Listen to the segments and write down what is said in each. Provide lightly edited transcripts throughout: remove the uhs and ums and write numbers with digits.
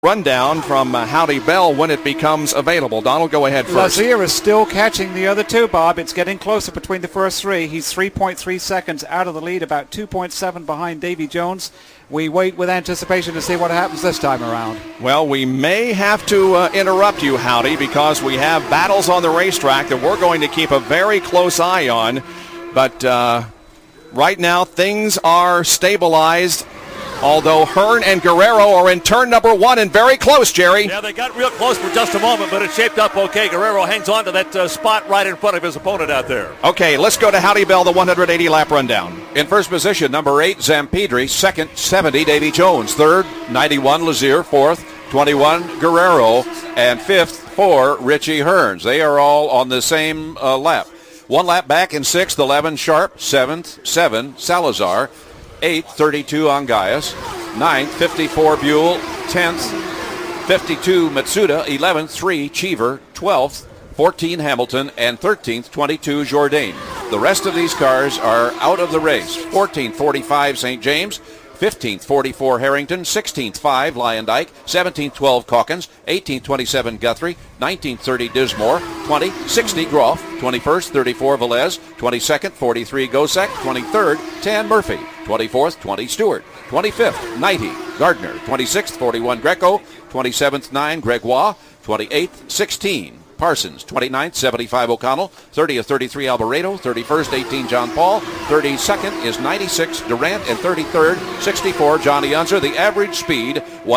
rundown from Howdy Bell when it becomes available. Donald, go ahead first. Lazier is still catching the other two, Bob. It's getting closer between the first three. He's 3.3 seconds out of the lead, about 2.7 behind Davy Jones. We wait with anticipation to see what happens this time around. Well, we may have to interrupt you, Howdy, because we have battles on the racetrack that we're going to keep a very close eye on. But right now, things are stabilized. Although Hearn and Guerrero are in turn number one and very close, Jerry. Yeah, they got real close for just a moment, but it shaped up okay. Guerrero hangs on to that spot right in front of his opponent out there. Okay, let's go to Howdy Bell, the 180-lap rundown. In first position, number 8, Zampedri. Second, 70, Davy Jones. Third, 91, Lazier. Fourth, 21, Guerrero. And fifth, 4, Richie Hearns. They are all on the same lap. One lap back in sixth, 11, Sharp. Seventh, 7, Salazar. 8th, 32, Angayas. 9th, 54, Buell. 10th, 52, Matsuda. 11th, 3, Cheever. 12th, 14, Hamilton. And 13th, 22, Jourdain. The rest of these cars are out of the race. 14th, 45, St. James. 15th, 44, Harrington. 16th, 5, Lyondike. 17th, 12, Calkins. 18th, 27, Guthrie. 19th, 30, Dismore. 20, 60, Groff. 21st, 34, Velez. 22nd, 43, Gosek. 23rd, 10, Murphy. 24th, 20, Stewart. 25th, 90, Gardner. 26th, 41, Greco. 27th, 9, Gregoire. 28th, 16, Parsons. 29th, 75, O'Connell. 30th, 33, Alvarado. 31st, 18, John Paul. 32nd is 96, Durant. And 33rd, 64, Johnny Unser. The average speed,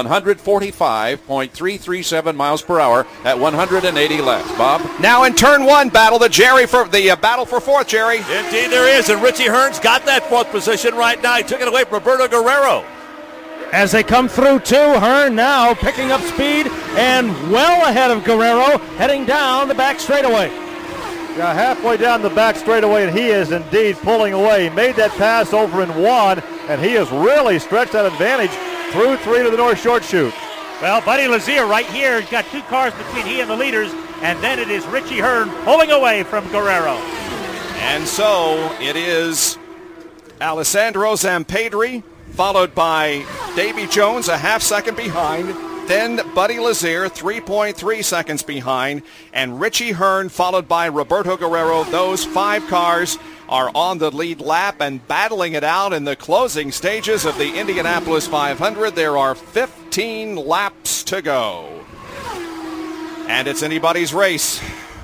145.337 miles per hour at 180 laps. Bob? Now in turn one, battle for fourth, Jerry. Indeed there is, and Richie Hearns got that fourth position right now. He took it away from Roberto Guerrero. As they come through two, Hearn now picking up speed and well ahead of Guerrero, heading down the back straightaway. Yeah, halfway down the back straightaway, and he is indeed pulling away. He made that pass over in one, and he has really stretched that advantage through three to the North Short Chute. Well, Buddy Lazier right here has got two cars between he and the leaders, and then it is Richie Hearn pulling away from Guerrero. And so it is Alessandro Zampedri, followed by Davy Jones a half second behind, then Buddy Lazier 3.3 seconds behind, and Richie Hearn followed by Roberto Guerrero. Those five cars are on the lead lap and battling it out in the closing stages of the Indianapolis 500. There are 15 laps to go. And it's anybody's race.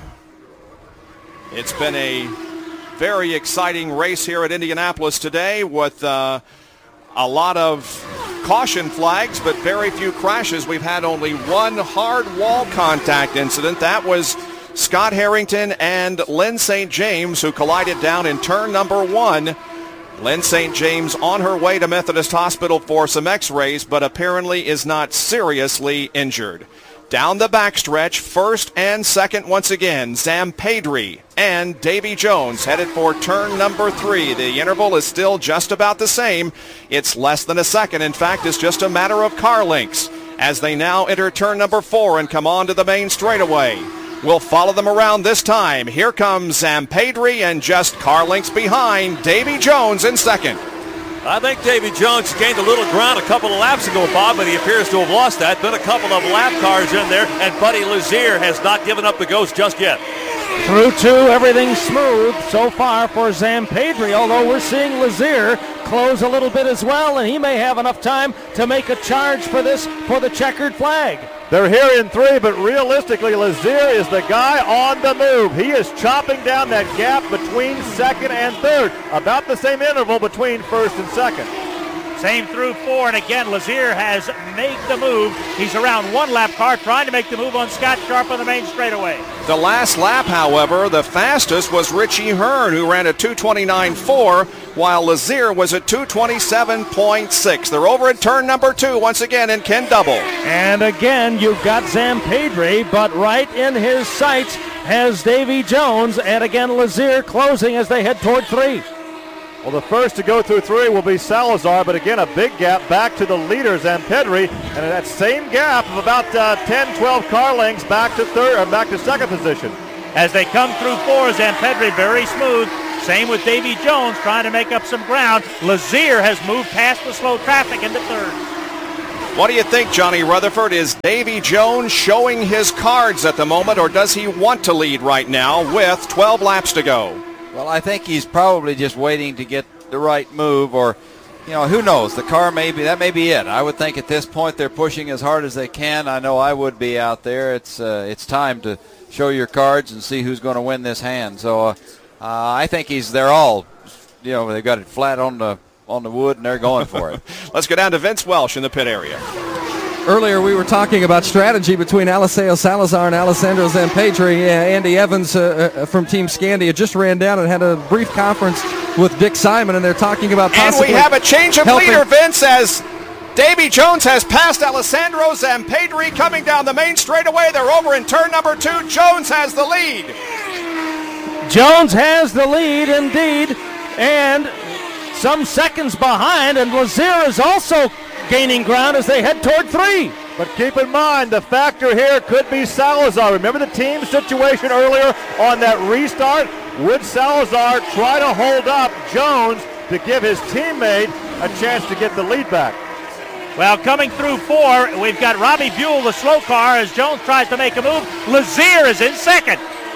It's been a very exciting race here at Indianapolis today with a lot of caution flags, but very few crashes. We've had only one hard wall contact incident. That was Scott Harrington and Lynn St. James, who collided down in turn number one. Lynn St. James on her way to Methodist Hospital for some x-rays, but apparently is not seriously injured. Down the backstretch, first and second once again, Zampedri and Davy Jones headed for turn number 3. The interval is still just about the same. It's less than a second. In fact, it's just a matter of car lengths as they now enter turn number 4 and come on to the main straightaway. We'll follow them around this time. Here comes Zampedri and just car lengths behind, Davy Jones in second. I think Davy Jones gained a little ground a couple of laps ago, Bob, but he appears to have lost that. Been a couple of lap cars in there, and Buddy Lazier has not given up the ghost just yet. Through two, everything's smooth so far for Zampedri, although we're seeing Lazier close a little bit as well, and he may have enough time to make a charge for the checkered flag. They're here in three, but realistically, Lazier is the guy on the move. He is chopping down that gap between second and third, about the same interval between first and second. Same through four, and again, Lazier has made the move. He's around one lap car trying to make the move on Scott Sharp on the main straightaway. The last lap, however, the fastest was Richie Hearn, who ran a 2:29.4, while Lazier was at 2:27.6. They're over at turn number 2 once again in Ken Double. And again, you've got Zampedri, but right in his sights has Davy Jones, and again, Lazier closing as they head toward 3. Well, the first to go through 3 will be Salazar, but again, a big gap back to the leader, Zampedri, and that same gap of about 10, 12 car lengths back to second position. As they come through 4, Zampedri very smooth. Same with Davy Jones trying to make up some ground. Lazier has moved past the slow traffic into third. What do you think, Johnny Rutherford? Is Davy Jones showing his cards at the moment, or does he want to lead right now with 12 laps to go? Well, I think he's probably just waiting to get the right move, or, who knows? The car may be it. I would think at this point they're pushing as hard as they can. I know I would be out there. It's time to show your cards and see who's going to win this hand. So I think they're all, they've got it flat on the wood and they're going for it. Let's go down to Vince Welsh in the pit area. Earlier we were talking about strategy between Eliseo Salazar and Alessandro Zampedri. Andy Evans from Team Scandia just ran down and had a brief conference with Dick Simon, and they're talking about possibly And we have a change of leader, Vince, as Davy Jones has passed Alessandro Zampedri coming down the main straightaway. They're over in turn number 2. Jones has the lead. Jones has the lead indeed, and some seconds behind, and Lazier is also gaining ground as they head toward 3. But keep in mind, the factor here could be Salazar. Remember the team situation earlier on that restart? Would Salazar try to hold up Jones to give his teammate a chance to get the lead back? Well, coming through 4, we've got Robbie Buell, the slow car, as Jones tries to make a move. Lazier is in second.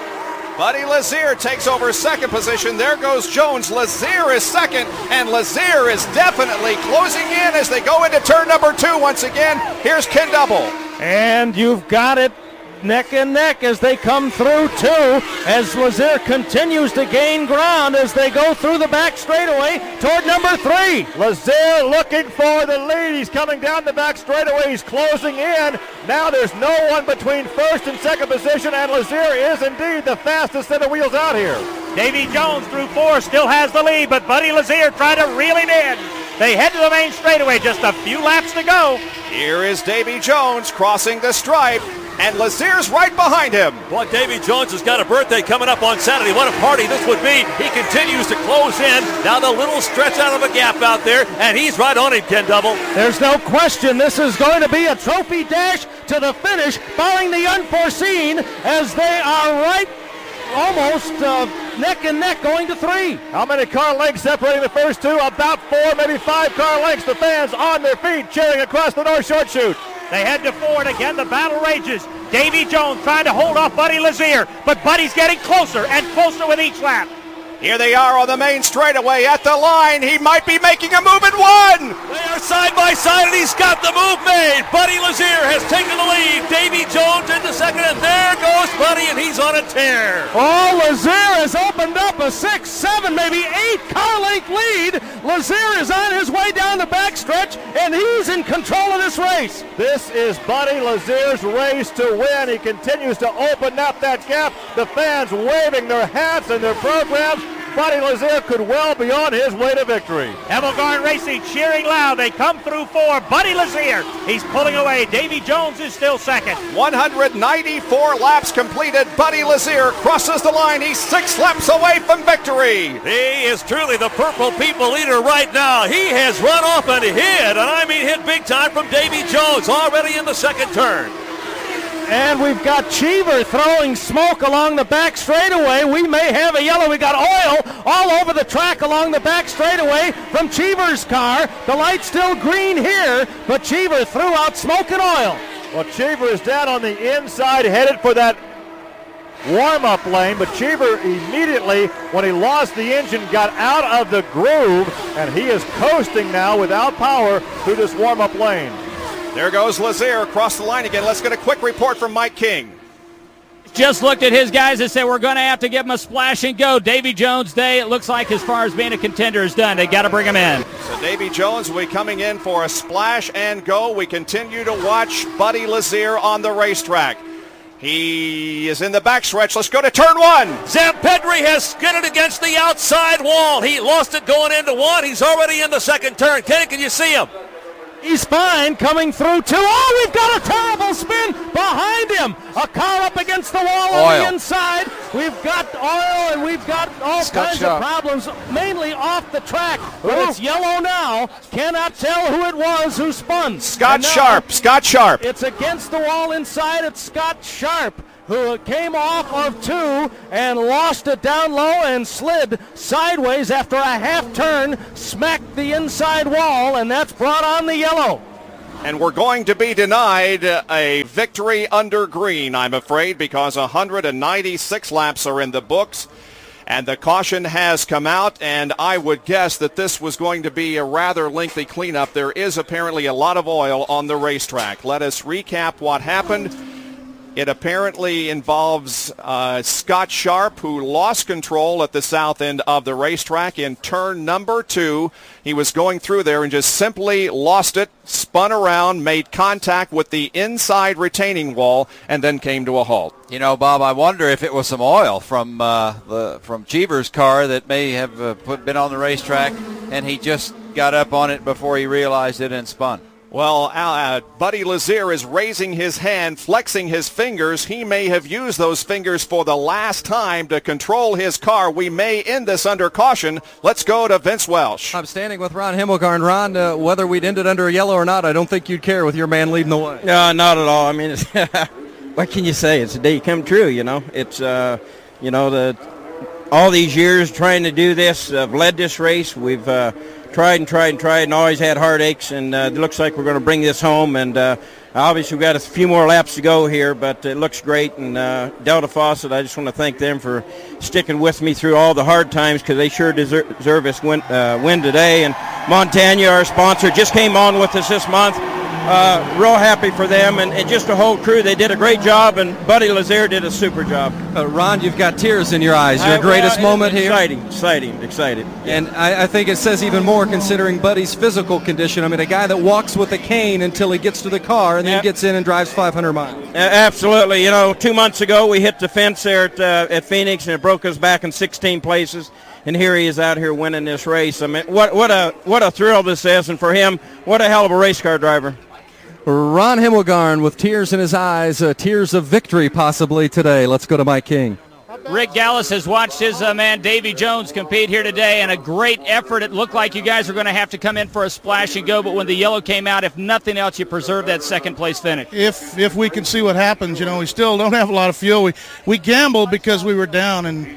Buddy Lazier takes over second position. There goes Jones. Lazier is second, and Lazier is definitely closing in as they go into turn number 2 once again. Here's Ken Double. And you've got it neck and neck as they come through 2, as Lazier continues to gain ground as they go through the back straightaway toward number 3. Lazier looking for the lead. He's coming down the back straightaway. He's closing in. Now there's no one between first and second position, and Lazier is indeed the fastest set of wheels out here. Davy Jones through 4 still has the lead, but Buddy Lazier trying to reel him in. They head to the main straightaway, just a few laps to go. Here is Davy Jones crossing the stripe, and Lazier's right behind him. Boy, Davy Jones has got a birthday coming up on Saturday. What a party this would be. He continues to close in. Now the little stretch out of a gap out there, and he's right on him, Ken Double. There's no question this is going to be a trophy dash to the finish, barring the unforeseen, as they are right almost neck and neck going to 3. How many car lengths separating the first 2? About 4, maybe 5 car lengths. The fans on their feet cheering across the North Short Chute. They head to 4, and again the battle rages. Davy Jones trying to hold off Buddy Lazier, but Buddy's getting closer and closer with each lap. Here they are on the main straightaway at the line. He might be making a move at 1. They are side by side, and he's got the move made. Buddy Lazier has taken the lead. Davy Jones into second, and there goes Buddy, and he's on a tear. Oh, Lazier has opened up a 6, 7, maybe 8 car length lead. Lazier is on his way down the backstretch, and he's in control of this race. This is Buddy Lazier's race to win. He continues to open up that gap. The fans waving their hats and their programs. Buddy Lazier could well be on his way to victory. Emelgarn Racing cheering loud. They come through 4. Buddy Lazier, he's pulling away. Davy Jones is still second. 194 laps completed. Buddy Lazier crosses the line. He's 6 laps away from victory. He is truly the Purple People leader right now. He has run off and hit, and I mean hit big time from Davy Jones, already in the second turn. And we've got Cheever throwing smoke along the back straightaway. We may have a yellow. We got oil all over the track along the back straightaway from Cheever's car. The light's still green here, but Cheever threw out smoke and oil. Well, Cheever is down on the inside, headed for that warm-up lane, but Cheever immediately, when he lost the engine, got out of the groove, and he is coasting now without power through this warm-up lane. There goes Lazier across the line again. Let's get a quick report from Mike King. Just looked at his guys and said, we're going to have to give him a splash and go. Davy Jones' day, it looks like as far as being a contender is done. They got to bring him in. So Davy Jones will be coming in for a splash and go. We continue to watch Buddy Lazier on the racetrack. He is in the backstretch. Let's go to turn 1. Zampedri has skidded against the outside wall. He lost it going into 1. He's already in the second turn. Kenny, can you see him? He's fine, coming through 2. Oh, we've got a terrible spin behind him. A car up against the wall on the inside. We've got oil, and we've got all kinds of problems, mainly off the track. But it's yellow now. Cannot tell who it was who spun. Scott Sharp. It's against the wall inside. It's Scott Sharp, who came off of 2 and lost it down low and slid sideways after a half turn, smacked the inside wall, and that's brought on the yellow. And we're going to be denied a victory under green, I'm afraid, because 196 laps are in the books. And the caution has come out, and I would guess that this was going to be a rather lengthy cleanup. There is apparently a lot of oil on the racetrack. Let us recap what happened. It apparently involves Scott Sharp, who lost control at the south end of the racetrack in turn number 2. He was going through there and just simply lost it, spun around, made contact with the inside retaining wall, and then came to a halt. You know, Bob, I wonder if it was some oil from Cheever's car that may have been on the racetrack, and he just got up on it before he realized it and spun. Well, Buddy Lazier is raising his hand, flexing his fingers. He may have used those fingers for the last time to control his car. We may end this under caution. Let's go to Vince Welsh. I'm standing with Ron Himmelgarn. Ron, whether we'd end it under a yellow or not, I don't think you'd care with your man leading the way. No, not at all. I mean, what can you say? It's a day come true, you know. It's, all these years trying to do this, I've led this race. We've tried and always had heartaches, and it looks like we're going to bring this home. And obviously we've got a few more laps to go here, but it looks great. And Delta Faucet, I just want to thank them for sticking with me through all the hard times, because they sure deserve this win today. And Montana, our sponsor, just came on with us this month. Real happy for them, and just the whole crew. They did a great job, and Buddy Lazier did a super job. Ron, you've got tears in your eyes. Your greatest moment here. Excited. And I think it says even more considering Buddy's physical condition. I mean, a guy that walks with a cane until he gets to the car and then gets in and drives 500 miles. Absolutely. You know, 2 months ago we hit the fence there at Phoenix, and it broke us back in 16 places. And here he is out here winning this race. I mean, what a thrill this is, and for him, what a hell of a race car driver. Ron Himmelgarn with tears in his eyes, tears of victory possibly today. Let's go to Mike King. Rick Gallis has watched his man Davy Jones compete here today, and a great effort. It looked like you guys were going to have to come in for a splash and go, but when the yellow came out, if nothing else, you preserved that second place finish. If we can see what happens, you know, we still don't have a lot of fuel. We gambled because we were down, and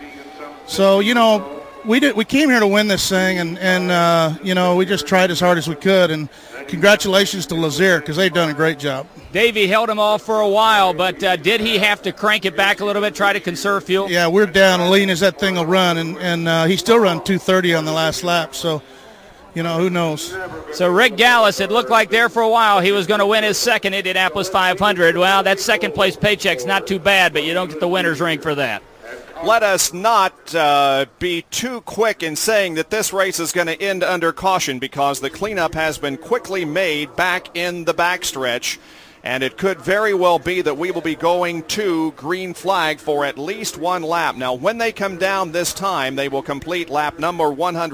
so, you know, we came here to win this thing, and you know, we just tried as hard as we could, and congratulations to Lazier, because they've done a great job. Davey held him off for a while, but did he have to crank it back a little bit, try to conserve fuel? Yeah, we're down lean as that thing will run, and he still run 2:30 on the last lap, so, you know, who knows. So Rick Gallis, it looked like there for a while he was going to win his second Indianapolis 500. Well, that second place paycheck's not too bad, but you don't get the winner's ring for that. Let us not be too quick in saying that this race is going to end under caution, because the cleanup has been quickly made back in the backstretch, and it could very well be that we will be going to green flag for at least one lap. Now, when they come down this time, they will complete lap number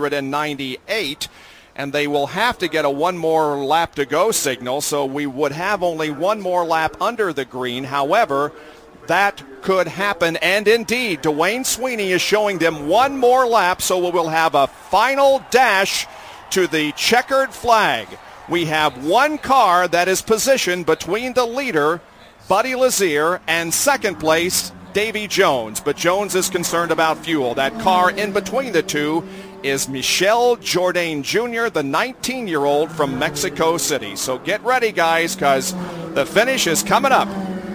198, and they will have to get a one more lap to go signal, so we would have only one more lap under the green. However, that could happen, and indeed, Dwayne Sweeney is showing them one more lap, so we will have a final dash to the checkered flag. We have one car that is positioned between the leader, Buddy Lazier, and second place, Davy Jones, but Jones is concerned about fuel. That car in between the two is Michel Jourdain Jr., the 19-year-old from Mexico City. So get ready, guys, because the finish is coming up.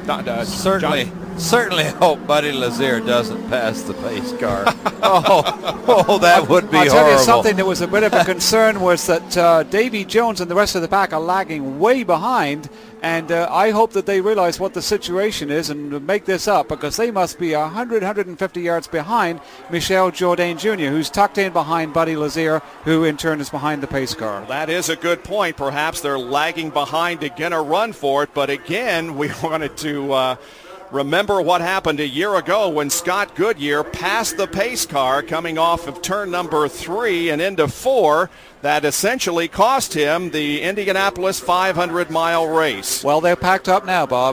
Certainly hope Buddy Lazier doesn't pass the pace car. That would be horrible. I'll tell you something that was a bit of a concern was that Davy Jones and the rest of the pack are lagging way behind, and I hope that they realize what the situation is and make this up, because they must be 150 yards behind Michel Jourdain Jr., who's tucked in behind Buddy Lazier, who in turn is behind the pace car. That is a good point. Perhaps they're lagging behind to get a run for it, but again, we wanted to remember what happened a year ago when Scott Goodyear passed the pace car coming off of turn number 3 and into 4. That essentially cost him the Indianapolis 500-mile race. Well, they're packed up now, Bob.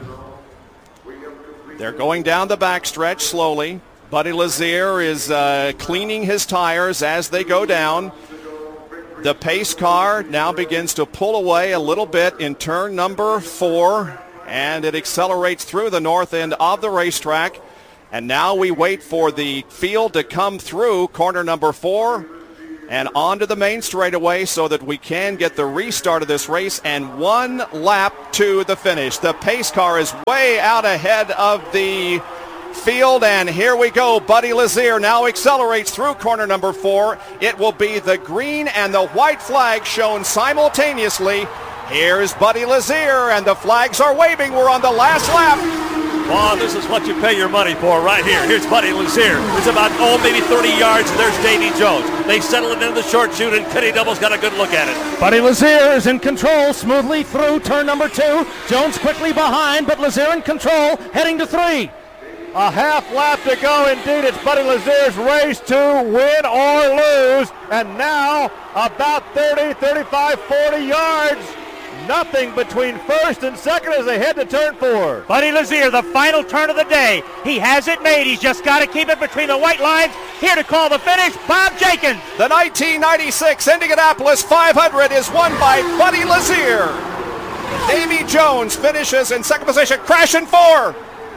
They're going down the backstretch slowly. Buddy Lazier is cleaning his tires as they go down. The pace car now begins to pull away a little bit in turn number 4. And it accelerates through the north end of the racetrack. And now we wait for the field to come through corner number 4. and onto the main straightaway so that we can get the restart of this race and 1 lap to the finish. The pace car is way out ahead of the field, and here we go. Buddy Lazier now accelerates through corner number 4. It will be the green and the white flag shown simultaneously. Here's Buddy Lazier, and the flags are waving. We're on the last lap. Well, this is what you pay your money for right here. Here's Buddy Lazier. It's about, maybe 30 yards, and there's Davy Jones. They settle it into the short chute, and Kenny Double's got a good look at it. Buddy Lazier is in control, smoothly through turn number 2. Jones quickly behind, but Lazier in control, heading to 3. A half lap to go indeed. It's Buddy Lazier's race to win or lose. And now about 30, 35, 40 yards. Nothing between first and second as they head to turn 4. Buddy Lazier, the final turn of the day. He has it made. He's just got to keep it between the white lines. Here to call the finish, Bob Jenkins. The 1996 Indianapolis 500 is won by Buddy Lazier. Davy Jones finishes in second position. Crash in 4.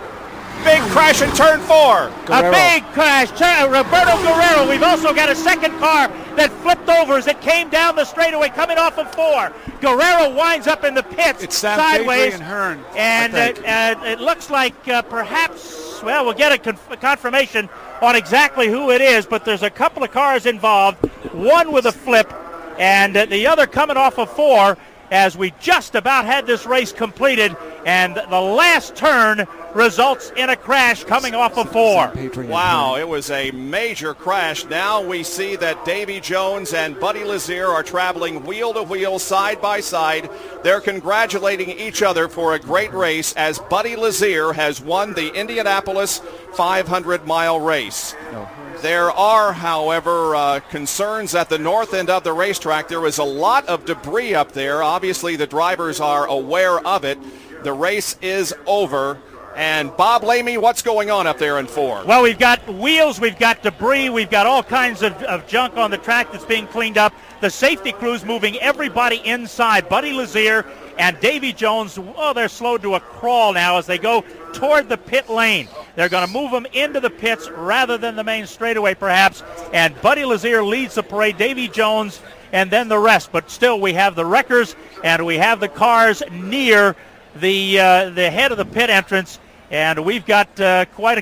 Big crash in turn 4. Guerrero. A big crash. Roberto Guerrero. We've also got a second car that flipped over as it came down the straightaway coming off of 4. Guerrero winds up in the pits it's Sam sideways. And Hearn, and it looks like perhaps, well, we'll get a confirmation on exactly who it is, but there's a couple of cars involved, one with a flip and the other coming off of 4 as we just about had this race completed, and the last turn results in a crash coming off of 4. Wow, it was a major crash. Now we see that Davy Jones and Buddy Lazier are traveling wheel to wheel, side by side. They're congratulating each other for a great race as Buddy Lazier has won the Indianapolis 500-mile race. There are, however, concerns at the north end of the racetrack. There is a lot of debris up there. Obviously, the drivers are aware of it. The race is over. And Bob Lamy, what's going on up there in 4? Well, we've got wheels, we've got debris, we've got all kinds of junk on the track that's being cleaned up. The safety crew's moving everybody inside. Buddy Lazier and Davy Jones, they're slowed to a crawl now as they go toward the pit lane. They're going to move them into the pits rather than the main straightaway perhaps. And Buddy Lazier leads the parade, Davy Jones, and then the rest. But still, we have the wreckers and we have the cars near the head of the pit entrance. And we've got quite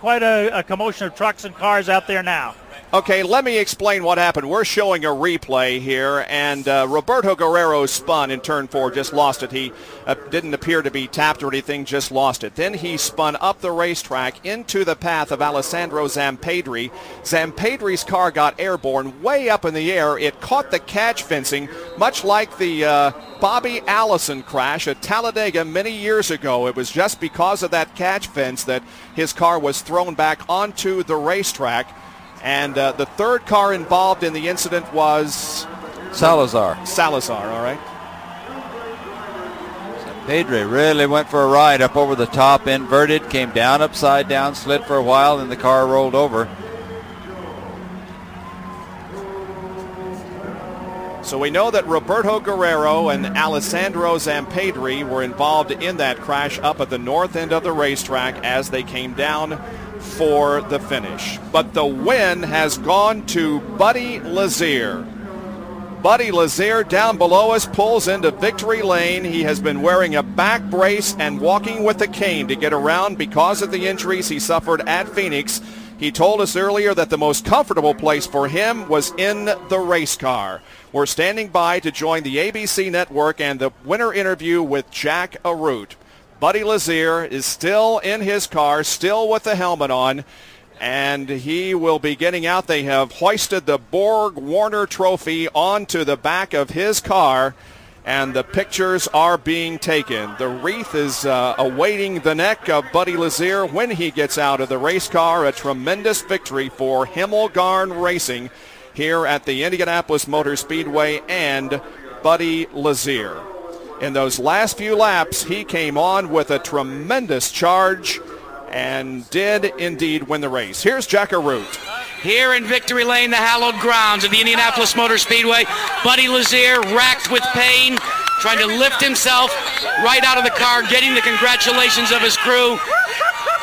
a commotion of trucks and cars out there now. Okay, let me explain what happened. We're showing a replay here, and Roberto Guerrero spun in turn 4, just lost it. He didn't appear to be tapped or anything, just lost it. Then he spun up the racetrack into the path of Alessandro Zampedri. Zampedri's car got airborne way up in the air. It caught the catch fencing, much like the Bobby Allison crash at Talladega many years ago. It was just because of that catch fence that his car was thrown back onto the racetrack. And the third car involved in the incident was Salazar, all right. Pedri really went for a ride up over the top, inverted, came down upside down, slid for a while, and the car rolled over. So we know that Roberto Guerrero and Alessandro Zampedri were involved in that crash up at the north end of the racetrack as they came down for the finish. But the win has gone to Buddy Lazier. Buddy Lazier down below us pulls into victory lane. He has been wearing a back brace and walking with a cane to get around because of the injuries he suffered at Phoenix. He told us earlier that the most comfortable place for him was in the race car. We're standing by to join the ABC network and the winner interview with Jack Arute. Buddy Lazier is still in his car, still with the helmet on, and he will be getting out. They have hoisted the Borg Warner Trophy onto the back of his car, and the pictures are being taken. The wreath is awaiting the neck of Buddy Lazier when he gets out of the race car. A tremendous victory for Himmelgarn Racing here at the Indianapolis Motor Speedway and Buddy Lazier. In those last few laps, he came on with a tremendous charge and did indeed win the race. Here's Jack Arute. Here in Victory Lane, the hallowed grounds of the Indianapolis Motor Speedway, Buddy Lazier, racked with pain, trying to lift himself right out of the car, getting the congratulations of his crew.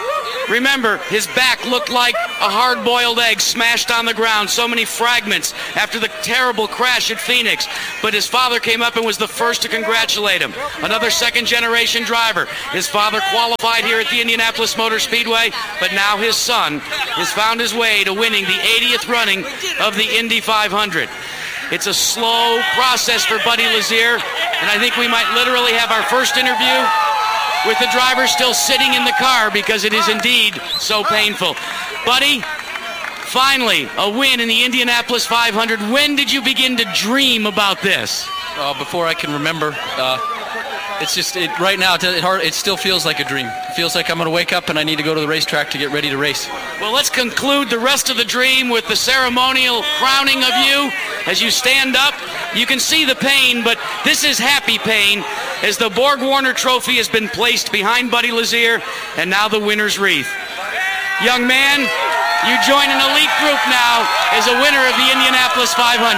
Remember, his back looked like a hard-boiled egg smashed on the ground. So many fragments after the terrible crash at Phoenix. But his father came up and was the first to congratulate him. Another second-generation driver. His father qualified here at the Indianapolis Motor Speedway, but now his son has found his way to winning the 80th running of the Indy 500. It's a slow process for Buddy Lazier, and I think we might literally have our first interview with the driver still sitting in the car because it is indeed so painful. Buddy, finally, a win in the Indianapolis 500. When did you begin to dream about this? Before I can remember. It's just, right now, it still feels like a dream. It feels like I'm going to wake up and I need to go to the racetrack to get ready to race. Well, let's conclude the rest of the dream with the ceremonial crowning of you. As you stand up, you can see the pain, but this is happy pain as the Borg-Warner Trophy has been placed behind Buddy Lazier, and now the winner's wreath. Young man, you join an elite group now as a winner of the Indianapolis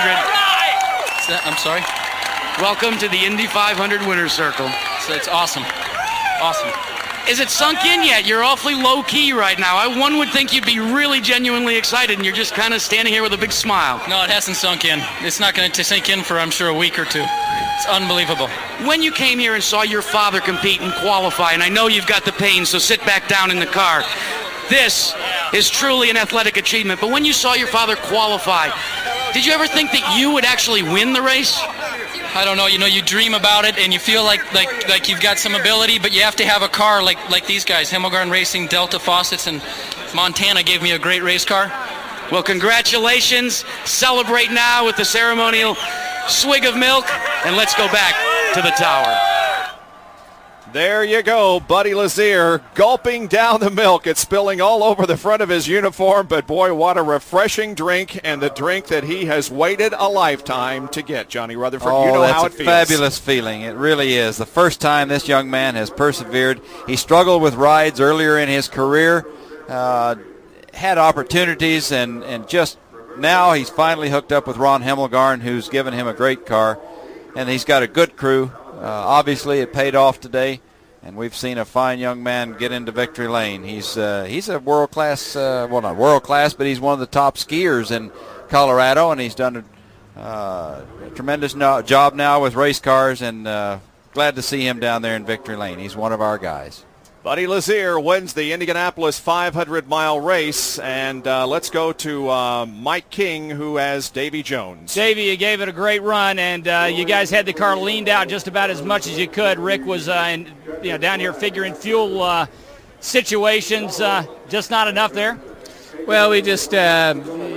500. I'm sorry? Welcome to the Indy 500 Winner's Circle. So it's awesome. Awesome. Is it sunk in yet? You're awfully low-key right now. One would think you'd be really genuinely excited, and you're just kind of standing here with a big smile. No, it hasn't sunk in. It's not going to sink in for, I'm sure, a week or two. It's unbelievable. When you came here and saw your father compete and qualify, and I know you've got the pain, so sit back down in the car. This is truly an athletic achievement. But when you saw your father qualify, did you ever think that you would actually win the race? I don't know. You know, you dream about it and you feel like you've got some ability, but you have to have a car like these guys, Hemmelgarn Racing, Delta Faucets, and Montana gave me a great race car. Well, congratulations. Celebrate now with the ceremonial swig of milk, and let's go back to the tower. There you go, Buddy Lazier gulping down the milk. It's spilling all over the front of his uniform, but boy, what a refreshing drink, and the drink that he has waited a lifetime to get. Johnny Rutherford, you know how it feels. That's a fabulous feeling. It really is. The first time this young man has persevered. He struggled with rides earlier in his career, had opportunities, and just now he's finally hooked up with Ron Hemmelgarn, who's given him a great car, and he's got a good crew. Obviously, it paid off today, and we've seen a fine young man get into victory lane. He's a world-class, well, not world-class, but he's one of the top skiers in Colorado, and he's done a tremendous job now with race cars, and glad to see him down there in victory lane. He's one of our guys. Buddy Lazier wins the Indianapolis 500-mile race, and let's go to Mike King, who has Davy Jones. Davy, you gave it a great run, and you guys had the car leaned out just about as much as you could. Rick was down here figuring fuel situations, just not enough there. Well, we just, we had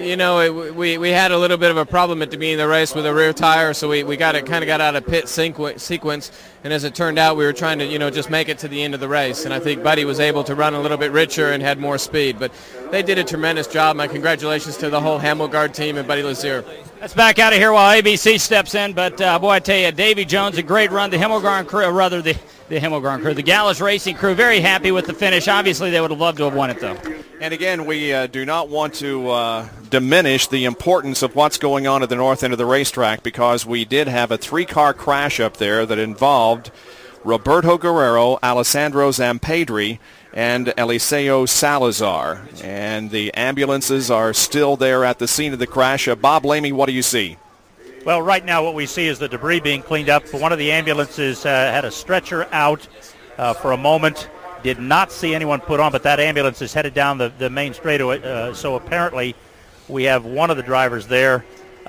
a little bit of a problem at the beginning of the race with a rear tire, so we kind of got out of pit sequence, and as it turned out, we were trying to, just make it to the end of the race, and I think Buddy was able to run a little bit richer and had more speed, but they did a tremendous job. My congratulations to the whole Hemmelgarn team and Buddy Lazier. Let's back out of here while ABC steps in, but boy, I tell you, Davy Jones, a great run. The Hemmelgarn crew, or rather the Hemmelgarn crew, the Gallus Racing crew, very happy with the finish. Obviously, they would have loved to have won it, though. And again, we do not want to diminish the importance of what's going on at the north end of the racetrack, because we did have a three-car crash up there that involved Roberto Guerrero, Alessandro Zampedri, and Eliseo Salazar. And the ambulances are still there at the scene of the crash. Bob Lamy, what do you see? Well, right now what we see is the debris being cleaned up. One of the ambulances had a stretcher out for a moment. Did not see anyone put on, but that ambulance is headed down the main straightaway. So apparently we have one of the drivers there.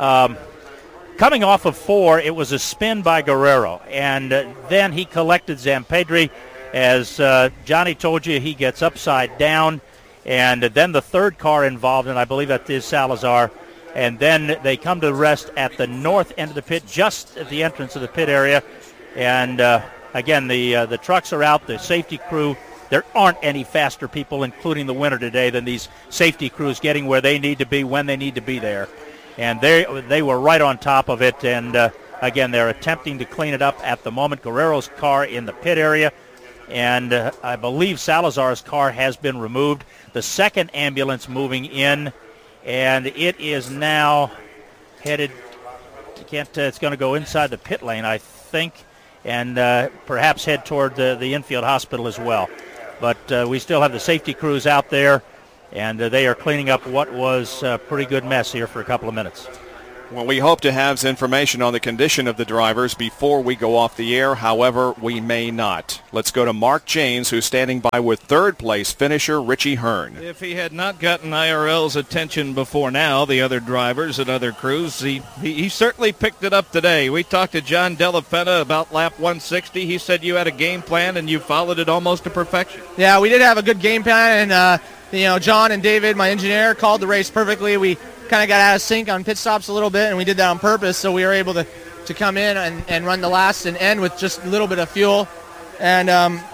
Coming off of 4, it was a spin by Guerrero, and then he collected Zampedri. As Johnny told you, he gets upside down, and then the third car involved, and I believe that is Salazar, and then they come to rest at the north end of the pit, just at the entrance of the pit area, and again, the trucks are out, the safety crew. There aren't any faster people, including the winner today, than these safety crews getting where they need to be when they need to be there. And they were right on top of it, and again, they're attempting to clean it up at the moment. Guerrero's car in the pit area, and I believe Salazar's car has been removed. The second ambulance moving in, and it is now headed, it's going to go inside the pit lane, I think, and perhaps head toward the infield hospital as well. but we still have the safety crews out there, and they are cleaning up what was a pretty good mess here for a couple of minutes. Well, we hope to have information on the condition of the drivers before we go off the air. However, we may not. Let's go to Mark Janes, who's standing by with third-place finisher Richie Hearn. If he had not gotten IRL's attention before now, the other drivers and other crews, he certainly picked it up today. We talked to John Della Penna about lap 160. He said you had a game plan and you followed it almost to perfection. Yeah, we did have a good game plan, and John and David, my engineer, called the race perfectly. We kind of got out of sync on pit stops a little bit, and we did that on purpose, so we were able to come in and run the last and end with just a little bit of fuel. And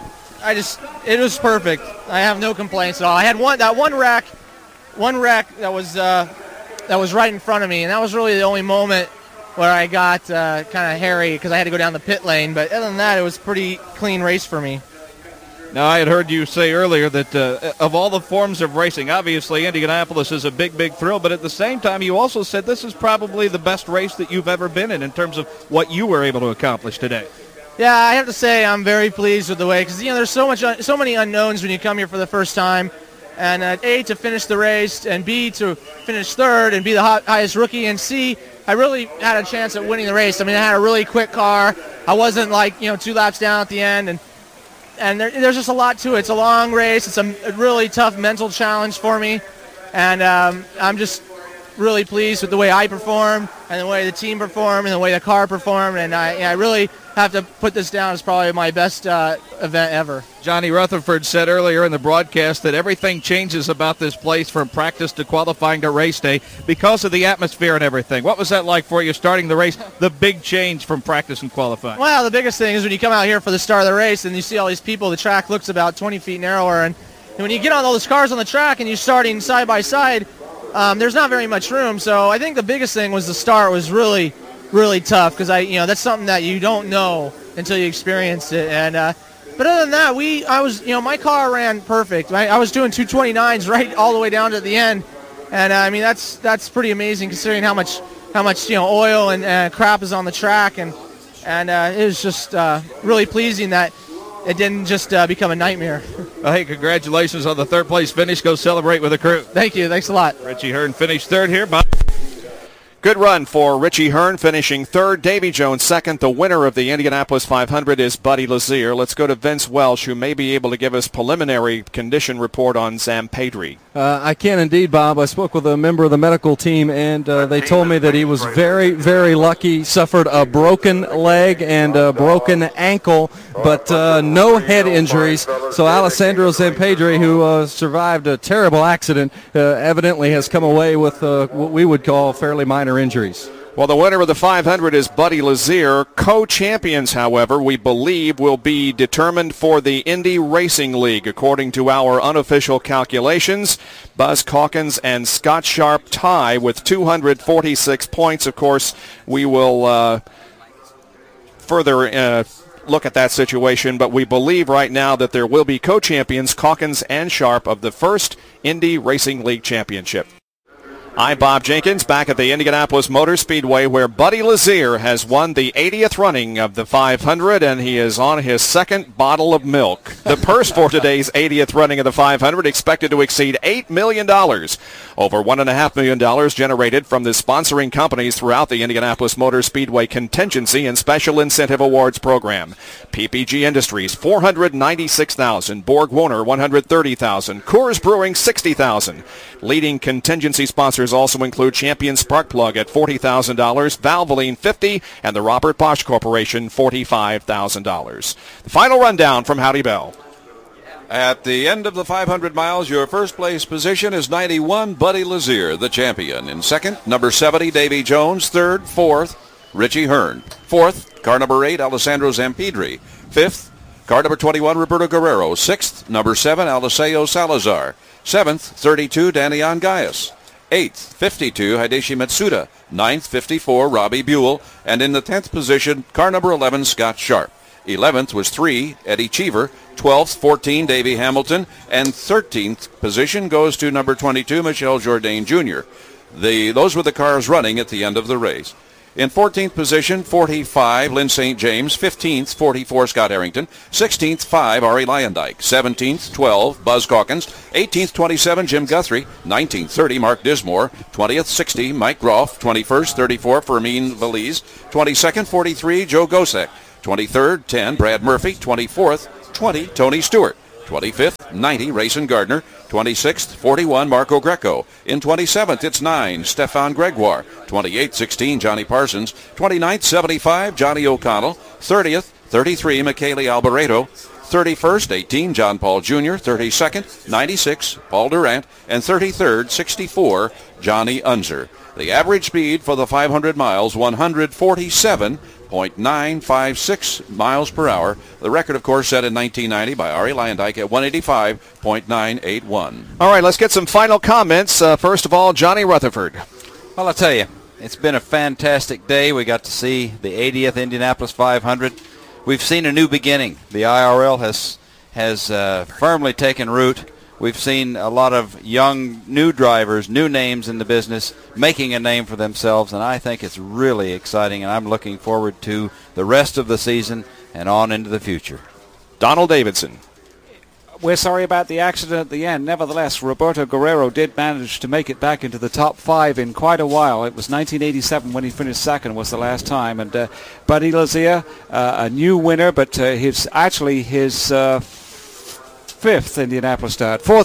it was perfect. I have no complaints at all. I had one wreck that was right in front of me, and that was really the only moment where I got kind of hairy because I had to go down the pit lane. But other than that, it was a pretty clean race for me. Now, I had heard you say earlier that of all the forms of racing, obviously Indianapolis is a big, big thrill, but at the same time, you also said this is probably the best race that you've ever been in terms of what you were able to accomplish today. Yeah, I have to say I'm very pleased with the way, because there's so many unknowns when you come here for the first time, and A, to finish the race, and B, to finish third and be the highest rookie, and C, I really had a chance at winning the race. I mean, I had a really quick car. I wasn't 2 laps down at the end, and there's just a lot to it. It's a long race. It's a really tough mental challenge for me, and I'm just really pleased with the way I performed and the way the team performed and the way the car performed, and I really have to put this down as probably my best event ever. Johnny Rutherford said earlier in the broadcast that everything changes about this place from practice to qualifying to race day because of the atmosphere and everything. What was that like for you starting the race, the big change from practice and qualifying? Well, the biggest thing is when you come out here for the start of the race and you see all these people, the track looks about 20 feet narrower, and when you get on all those cars on the track and you're starting side by side, there's not very much room. So I think the biggest thing was the start was really, really tough, because that's something that you don't know until you experience it. And but other than that, my car ran perfect. I was doing 229s right all the way down to the end, and I mean that's pretty amazing considering how much oil and crap is on the track, and it was just really pleasing that it didn't just become a nightmare. Well, hey, congratulations on the third place finish. Go celebrate with the crew. Thank you. Thanks a lot. Richie Hearn finished third here. Bob. Good run for Richie Hearn, finishing third. Davy Jones second. The winner of the Indianapolis 500 is Buddy Lazier. Let's go to Vince Welsh, who may be able to give us preliminary condition report on Zampedri. I can indeed, Bob. I spoke with a member of the medical team, and they told me that he was very, very lucky. He suffered a broken leg and a broken ankle, but no head injuries. So Alessandro Zampedri, who survived a terrible accident, evidently has come away with what we would call fairly minor injuries. Well, the winner of the 500 is Buddy Lazier. Co-champions, however, we believe will be determined for the Indy Racing League. According to our unofficial calculations, Buzz Calkins and Scott Sharp tie with 246 points. Of course, we will further look at that situation, but we believe right now that there will be co-champions, Calkins and Sharp, of the first Indy Racing League Championship. I'm Bob Jenkins, back at the Indianapolis Motor Speedway, where Buddy Lazier has won the 80th running of the 500, and he is on his second bottle of milk. The purse for today's 80th running of the 500 expected to exceed $8 million. Over $1.5 million generated from the sponsoring companies throughout the Indianapolis Motor Speedway Contingency and Special Incentive Awards program. PPG Industries, $496,000. Borg Warner, $130,000. Coors Brewing, $60,000. Leading contingency sponsors also include Champion Spark Plug at $40,000, Valvoline $50,000, and the Robert Bosch Corporation $45,000. The final rundown from Howdy Bell. At the end of the 500 miles, your first place position is 91, Buddy Lazier, the champion. In second, number 70, Davy Jones. Third, fourth, Richie Hearn. Fourth, car number 8, Alessandro Zampedri. Fifth, car number 21, Roberto Guerrero. Sixth, number 7, Eliseo Salazar. Seventh, 32, Daniel Gaius. 8th, 52, Hideshi Matsuda. 9th, 54, Robbie Buell. And in the 10th position, car number 11, Scott Sharp. 11th was 3, Eddie Cheever. 12th, 14, Davey Hamilton. And 13th position goes to number 22, Michel Jourdain Jr. Those were the cars running at the end of the race. In 14th position, 45, Lynn St. James. 15th, 44, Scott Harrington. 16th, 5, Ari Lyondike. 17th, 12, Buzz Calkins. 18th, 27, Jim Guthrie. 19th, 30, Mark Dismore. 20th, 60, Mike Groff. 21st, 34, Fermin Valise. 22nd, 43, Joe Gosek. 23rd, 10, Brad Murphy. 24th, 20, Tony Stewart. 25th, 90, Rayson Gardner. 26th, 41, Marco Greco. In 27th, it's 9, Stefan Gregoire. 28th, 16, Johnny Parsons. 29th, 75, Johnny O'Connell. 30th, 33, Michele Alboreto. 31st, 18, John Paul Jr. 32nd, 96, Paul Durant. And 33rd, 64, Johnny Unser. The average speed for the 500 miles, 147.956 miles per hour. The record, of course, set in 1990 by Ari Lyondike at 185.981. All right, let's get some final comments. First of all, Johnny Rutherford. Well, I'll tell you, it's been a fantastic day. We got to see the 80th Indianapolis 500. We've seen a new beginning. The IRL has firmly taken root. We've seen a lot of young, new drivers, new names in the business, making a name for themselves, and I think it's really exciting, and I'm looking forward to the rest of the season and on into the future. Donald Davidson. We're sorry about the accident at the end. Nevertheless, Roberto Guerrero did manage to make it back into the top 5 in quite a while. It was 1987 when he finished second was the last time. And Buddy Lazier, a new winner, but his fourth Indianapolis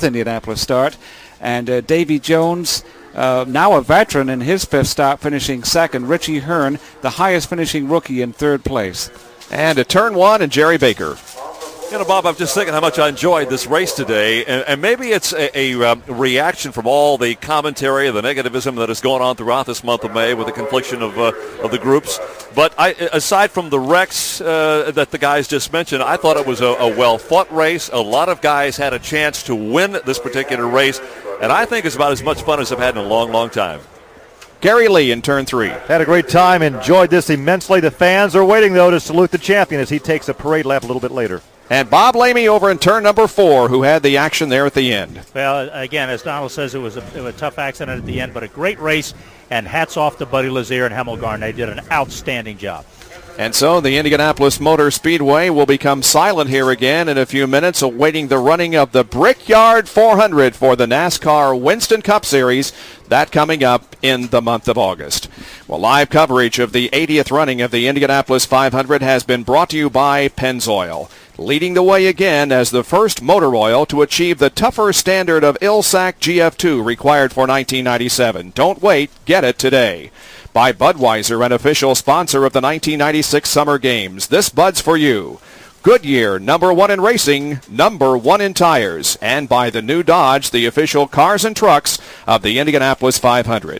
start. And Davy Jones, now a veteran in his fifth start, finishing second. Richie Hearn, the highest finishing rookie, in third place. And at turn 1, and Jerry Baker. You know, Bob, I'm just thinking how much I enjoyed this race today, and maybe it's a reaction from all the commentary, the negativism that is going on throughout this month of May with the confliction of the groups. But aside from the wrecks that the guys just mentioned, I thought it was a well-fought race. A lot of guys had a chance to win this particular race, and I think it's about as much fun as I've had in a long, long time. Gary Lee in turn 3. Had a great time, enjoyed this immensely. The fans are waiting, though, to salute the champion as he takes a parade lap a little bit later. And Bob Lamey over in turn number 4, who had the action there at the end. Well, again, as Donald says, it was a tough accident at the end, but a great race, and hats off to Buddy Lazier and Hemmelgarn. They did an outstanding job. And so the Indianapolis Motor Speedway will become silent here again in a few minutes, awaiting the running of the Brickyard 400 for the NASCAR Winston Cup Series. That coming up in the month of August. Well, live coverage of the 80th running of the Indianapolis 500 has been brought to you by Pennzoil, leading the way again as the first motor oil to achieve the tougher standard of ILSAC GF2 required for 1997. Don't wait, get it today. By Budweiser, an official sponsor of the 1996 Summer Games. This Bud's for you. Goodyear, number 1 in racing, number 1 in tires. And by the new Dodge, the official cars and trucks of the Indianapolis 500.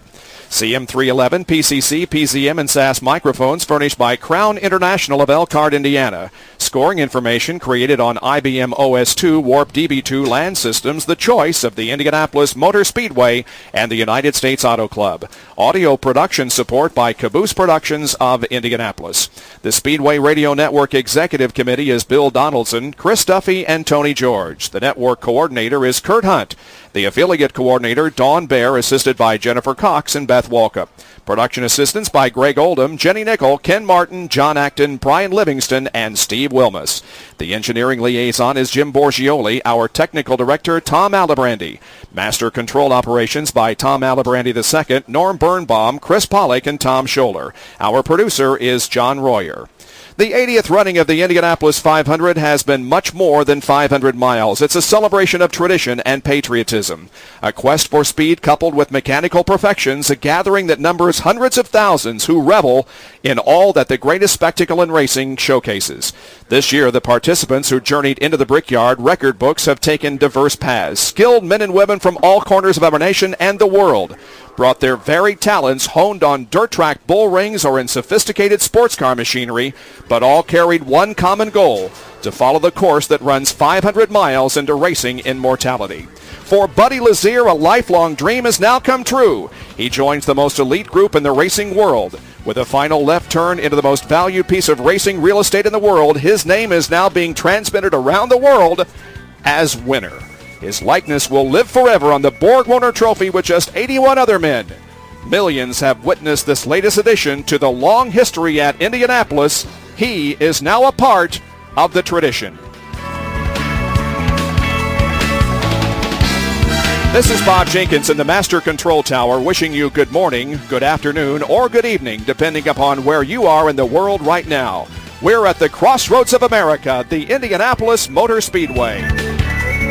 CM311, PCC, PZM, and SAS microphones furnished by Crown International of Elkhart, Indiana. Scoring information created on IBM OS2 Warp DB2 land systems, the choice of the Indianapolis Motor Speedway and the United States Auto Club. Audio production support by Caboose Productions of Indianapolis. The Speedway Radio Network Executive Committee is Bill Donaldson, Chris Duffy, and Tony George. The network coordinator is Kurt Hunt. The affiliate coordinator, Dawn Bear, assisted by Jennifer Cox and Beth Walkup. Production assistance by Greg Oldham, Jenny Nickel, Ken Martin, John Acton, Brian Livingston, and Steve Wilmus. The engineering liaison is Jim Borgioli. Our technical director, Tom Alibrandi. Master control operations by Tom Alibrandi II, Norm Birnbaum, Chris Pollock, and Tom Scholler. Our producer is John Royer. The 80th running of the Indianapolis 500 has been much more than 500 miles. It's a celebration of tradition and patriotism. A quest for speed coupled with mechanical perfections, a gathering that numbers hundreds of thousands who revel in all that the greatest spectacle in racing showcases. This year, the participants who journeyed into the Brickyard record books have taken diverse paths. Skilled men and women from all corners of our nation and the world brought their varied talents honed on dirt track bull rings or in sophisticated sports car machinery, but all carried one common goal: to follow the course that runs 500 miles into racing immortality. For Buddy Lazier, a lifelong dream has now come true. He joins the most elite group in the racing world. With a final left turn into the most valued piece of racing real estate in the world, his name is now being transmitted around the world as winner. His likeness will live forever on the Borg Warner Trophy with just 81 other men. Millions have witnessed this latest addition to the long history at Indianapolis. He is now a part of the tradition. This is Bob Jenkins in the Master Control Tower wishing you good morning, good afternoon, or good evening, depending upon where you are in the world right now. We're at the Crossroads of America, the Indianapolis Motor Speedway.